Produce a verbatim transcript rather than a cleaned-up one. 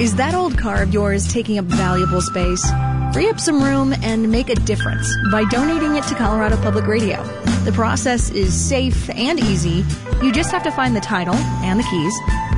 Is that old car of yours taking up valuable space? Free up some room and make a difference by donating it to Colorado Public Radio. The process is safe and easy. You just have to find the title and the keys,